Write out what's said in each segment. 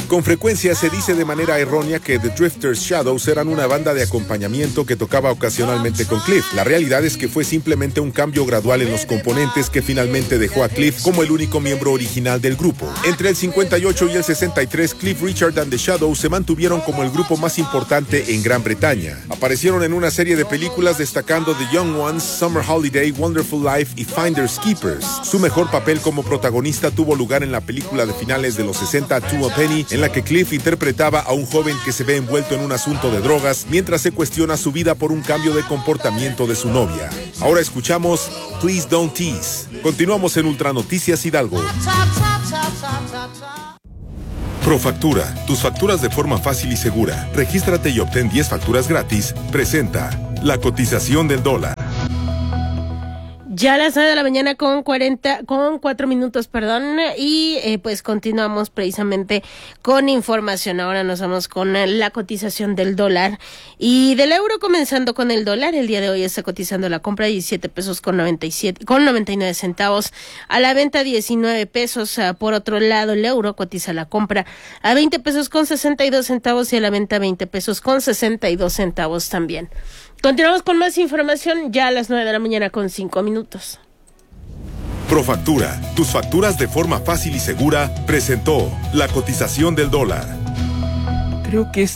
Con frecuencia se dice de manera errónea que The Drifters Shadows eran una banda de acompañamiento que tocaba ocasionalmente con Cliff. La realidad es que fue simplemente un cambio gradual en los componentes que finalmente dejó a Cliff como el único miembro original del grupo. Entre el 58 y el 63, Cliff Richard and the Shadows se mantuvieron como el grupo más importante en Gran Bretaña. Aparecieron en una serie de películas destacando The Young Ones, Summer Holiday, Wonderful Life y Finders Keepers. Su mejor papel como protagonista tuvo lugar en la película de finales de los 60, Two a Penny, en la que Cliff interpretaba a un joven que se ve envuelto en un asunto de drogas mientras se cuestiona su vida por un cambio de comportamiento de su novia. Ahora escuchamos Please Don't Tease. Continuamos en Ultra Noticias Hidalgo. Profactura, tus facturas de forma fácil y segura. Regístrate y obtén 10 facturas gratis. Presenta la cotización del dólar. Ya a las 9 de la mañana con 4 minutos, y pues continuamos precisamente con información. Ahora nos vamos con la cotización del dólar y del euro, comenzando con el dólar. El día de hoy está cotizando la compra 17 pesos con 99 centavos, a la venta 19 pesos. Por otro lado, el euro cotiza la compra a 20 pesos con 62 centavos y a la venta 20 pesos con 62 centavos también. Continuamos con más información ya a las 9 de la mañana con 5 minutos. Profactura, tus facturas de forma fácil y segura, presentó la cotización del dólar. Creo que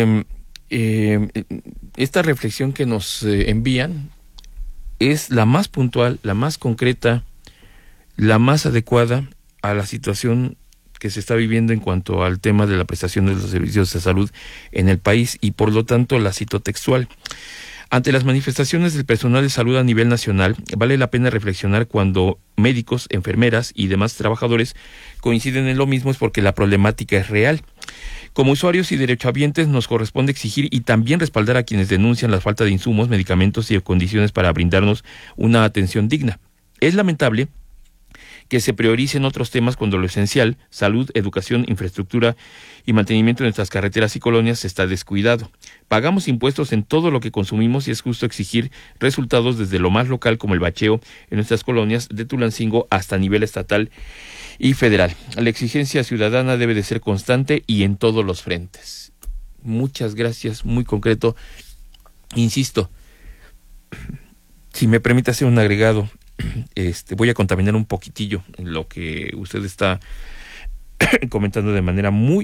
esta reflexión que nos envían es la más puntual, la más concreta, la más adecuada a la situación que se está viviendo en cuanto al tema de la prestación de los servicios de salud en el país, y por lo tanto la cito textual. Ante las manifestaciones del personal de salud a nivel nacional, vale la pena reflexionar cuando médicos, enfermeras y demás trabajadores coinciden en lo mismo, es porque la problemática es real. Como usuarios y derechohabientes nos corresponde exigir y también respaldar a quienes denuncian la falta de insumos, medicamentos y condiciones para brindarnos una atención digna. Es lamentable que se prioricen otros temas cuando lo esencial, salud, educación, infraestructura y mantenimiento de nuestras carreteras y colonias, está descuidado. Pagamos impuestos en todo lo que consumimos y es justo exigir resultados desde lo más local, como el bacheo en nuestras colonias, de Tulancingo hasta nivel estatal y federal. La exigencia ciudadana debe de ser constante y en todos los frentes. Muchas gracias, muy concreto. Insisto, si me permite hacer un agregado, voy a contaminar un poquitillo en lo que usted está comentando de manera muy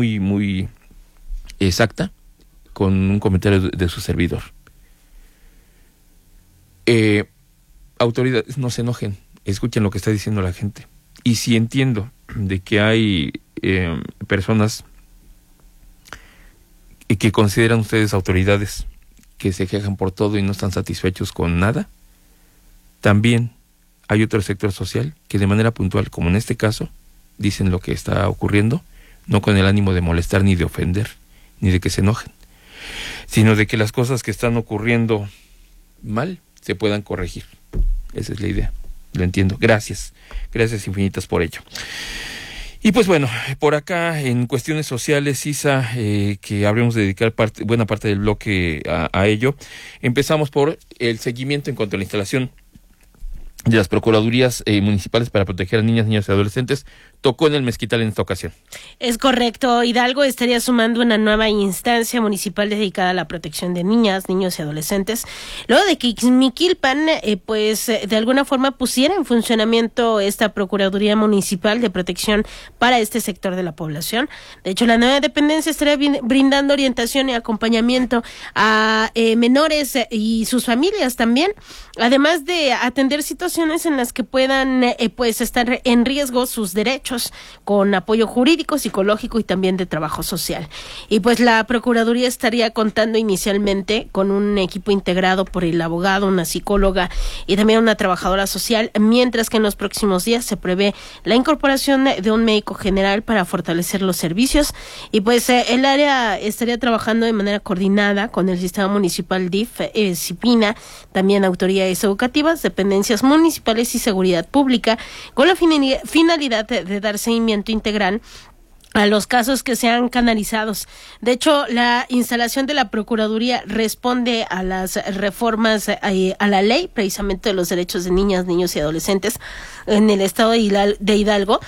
exacta, con un comentario de su servidor. Autoridades, no se enojen, escuchen lo que está diciendo la gente. Y si entiendo de que hay personas que consideran ustedes autoridades que se quejan por todo y no están satisfechos con nada, también hay otro sector social que de manera puntual, como en este caso, dicen lo que está ocurriendo, no con el ánimo de molestar ni de ofender, ni de que se enojen, sino de que las cosas que están ocurriendo mal se puedan corregir. Esa es la idea, lo entiendo. Gracias infinitas por ello. Y pues bueno, por acá en cuestiones sociales, Isa, que habremos de dedicar buena parte del bloque a ello, empezamos por el seguimiento en cuanto a la instalación de las Procuradurías Municipales para proteger a niñas, niños y adolescentes. Tocó en el Mezquital en esta ocasión. Es correcto. Hidalgo estaría sumando una nueva instancia municipal dedicada a la protección de niñas, niños y adolescentes, luego de que Ixmiquilpan, de alguna forma pusiera en funcionamiento esta Procuraduría Municipal de Protección para este sector de la población. De hecho, la nueva dependencia estaría brindando orientación y acompañamiento a menores y sus familias también, además de atender situaciones en las que puedan estar en riesgo sus derechos, con apoyo jurídico, psicológico y también de trabajo social. Y pues la Procuraduría estaría contando inicialmente con un equipo integrado por el abogado, una psicóloga y también una trabajadora social, mientras que en los próximos días se prevé la incorporación de un médico general para fortalecer los servicios. Y pues el área estaría trabajando de manera coordinada con el sistema municipal DIF, CIPINA, también autoridades educativas, dependencias municipales y seguridad pública, con la finalidad de dar seguimiento integral a los casos que sean canalizados. De hecho, la instalación de la Procuraduría responde a las reformas a la ley, precisamente de los derechos de niñas, niños y adolescentes en el estado de Hidalgo,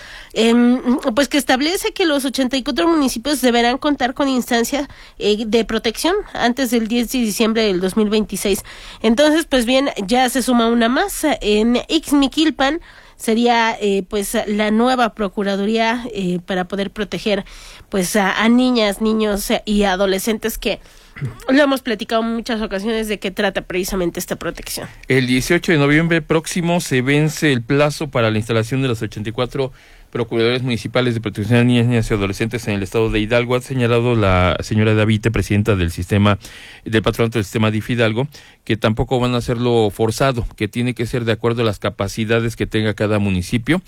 pues que establece que los 84 municipios deberán contar con instancia de protección antes del 10 de diciembre del 2026. Entonces, pues bien, ya se suma una más. En Ixmiquilpan sería pues la nueva procuraduría para poder proteger pues a niñas, niños y adolescentes, que lo hemos platicado en muchas ocasiones de qué trata precisamente esta protección. El 18 de noviembre próximo se vence el plazo para la instalación de los 84 procuradores municipales de protección a niñas y adolescentes en el estado de Hidalgo. Ha señalado la señora Davite, presidenta del patronato del sistema DIF Hidalgo, que tampoco van a hacerlo forzado, que tiene que ser de acuerdo a las capacidades que tenga cada municipio.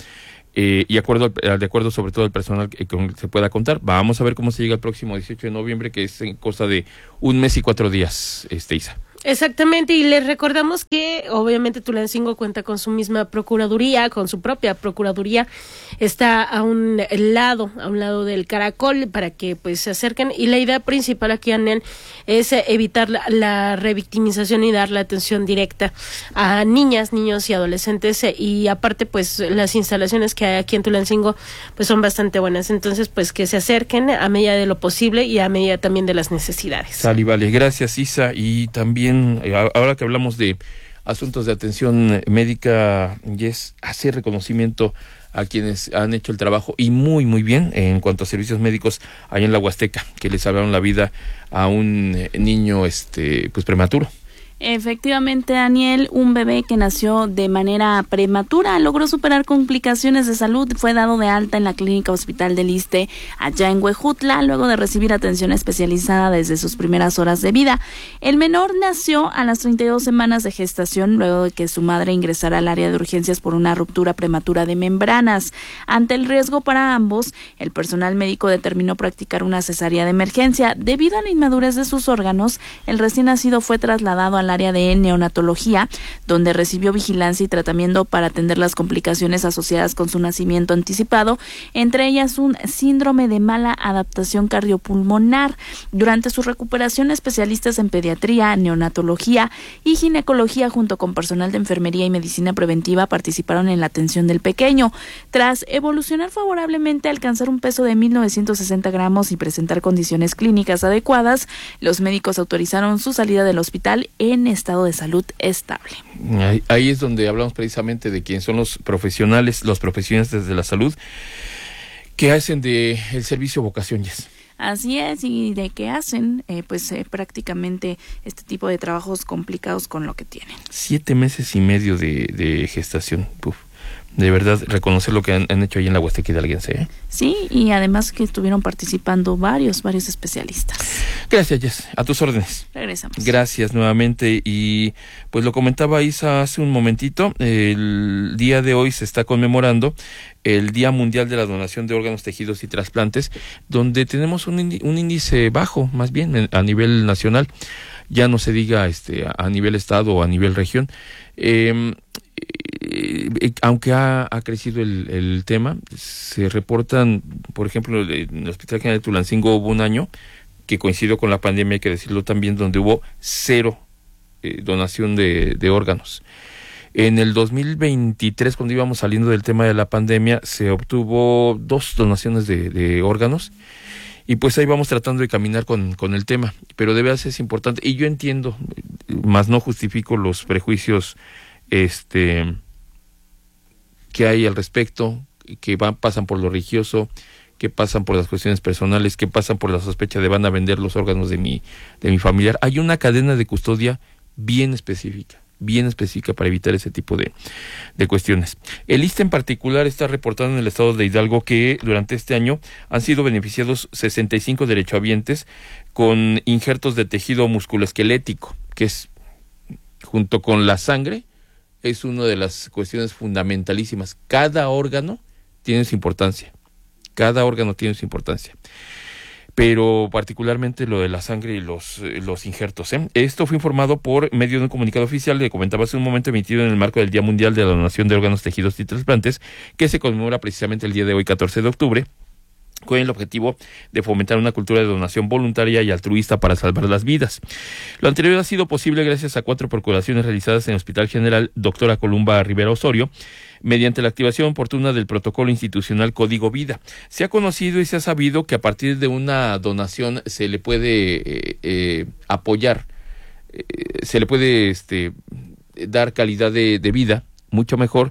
Y de acuerdo sobre todo al personal con el que se pueda contar. Vamos a ver cómo se llega el próximo 18 de noviembre, que es en cosa de 1 mes y 4 días, Isa. Exactamente, y les recordamos que obviamente Tulancingo cuenta con su misma procuraduría, con su propia procuraduría. Está a un lado del Caracol, para que pues se acerquen, y la idea principal aquí, Anel, es evitar la revictimización y dar la atención directa a niñas, niños y adolescentes, y aparte pues las instalaciones que hay aquí en Tulancingo pues son bastante buenas. Entonces pues que se acerquen a medida de lo posible y a medida también de las necesidades. Sali, vale, gracias, Isa. Y también ahora que hablamos de asuntos de atención médica, Yes, hacer reconocimiento a quienes han hecho el trabajo y muy muy bien en cuanto a servicios médicos allá en la Huasteca, que le salvaron la vida a un niño pues prematuro. Efectivamente, Daniel, un bebé que nació de manera prematura logró superar complicaciones de salud. Fue dado de alta en la clínica hospital del Iste, allá en Huejutla, luego de recibir atención especializada desde sus primeras horas de vida. El menor nació a las 32 semanas de gestación, luego de que su madre ingresara al área de urgencias por una ruptura prematura de membranas. Ante el riesgo para ambos, el personal médico determinó practicar una cesárea de emergencia. Debido a la inmadurez de sus órganos, el recién nacido fue trasladado al área de neonatología, donde recibió vigilancia y tratamiento para atender las complicaciones asociadas con su nacimiento anticipado, entre ellas un síndrome de mala adaptación cardiopulmonar. Durante su recuperación, especialistas en pediatría, neonatología y ginecología, junto con personal de enfermería y medicina preventiva, participaron en la atención del pequeño. Tras evolucionar favorablemente, alcanzar un peso de 1.960 gramos y presentar condiciones clínicas adecuadas, los médicos autorizaron su salida del hospital en estado de salud estable. Ahí es donde hablamos precisamente de quiénes son los profesionales de la salud que hacen de el servicio vocación, Yes. Así es, y de qué hacen prácticamente este tipo de trabajos complicados con lo que tienen. 7 meses y medio de gestación. Puf. De verdad, reconocer lo que han hecho ahí en la Huasteca hidalguense, ¿eh? Sí, y además que estuvieron participando varios especialistas. Gracias, Jess. A tus órdenes. Regresamos. Gracias nuevamente. Y pues lo comentaba Isa hace un momentito, el día de hoy se está conmemorando el Día Mundial de la Donación de Órganos, Tejidos y Trasplantes, donde tenemos un índice bajo, más bien a nivel nacional, ya no se diga a nivel estado o a nivel región. Aunque ha crecido el tema, se reportan, por ejemplo, en el Hospital General de Tulancingo hubo un año que coincidió con la pandemia, hay que decirlo también, donde hubo 0 donación de órganos. En el 2023, cuando íbamos saliendo del tema de la pandemia, se obtuvo 2 donaciones de órganos, y pues ahí vamos tratando de caminar con el tema, pero de verdad es importante, y yo entiendo, más no justifico los prejuicios que hay al respecto, que pasan por lo religioso, que pasan por las cuestiones personales, que pasan por la sospecha de van a vender los órganos de mi familiar. Hay una cadena de custodia bien específica para evitar ese tipo de cuestiones. El ISSSTE en particular está reportando en el estado de Hidalgo que durante este año han sido beneficiados 65 derechohabientes con injertos de tejido musculoesquelético, que es, junto con la sangre, es una de las cuestiones fundamentalísimas. Cada órgano tiene su importancia. Pero particularmente lo de la sangre y los injertos. Esto fue informado por medio de un comunicado oficial que comentaba hace un momento, emitido en el marco del Día Mundial de la Donación de Órganos, Tejidos y Trasplantes, que se conmemora precisamente el día de hoy, 14 de octubre. con el objetivo de fomentar una cultura de donación voluntaria y altruista para salvar las vidas. Lo anterior ha sido posible gracias a 4 procuraciones realizadas en el Hospital General Doctora Columba Rivera Osorio, mediante la activación oportuna del protocolo institucional Código Vida. Se ha conocido y se ha sabido que a partir de una donación se le puede apoyar, se le puede dar calidad de vida mucho mejor,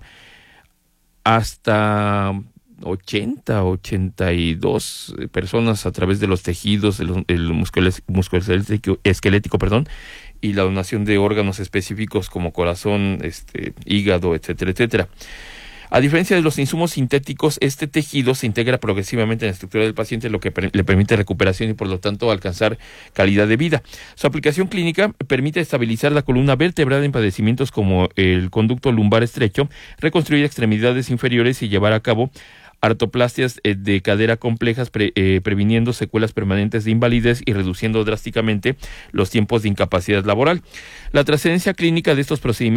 hasta 82 personas a través de los tejidos, el musculoesquelético, y la donación de órganos específicos como corazón, hígado, etcétera, etcétera. A diferencia de los insumos sintéticos, este tejido se integra progresivamente en la estructura del paciente, lo que le permite recuperación y por lo tanto alcanzar calidad de vida. Su aplicación clínica permite estabilizar la columna vertebral en padecimientos como el conducto lumbar estrecho, reconstruir extremidades inferiores y llevar a cabo artroplastias de cadera complejas, previniendo secuelas permanentes de invalidez y reduciendo drásticamente los tiempos de incapacidad laboral. La trascendencia clínica de estos procedimientos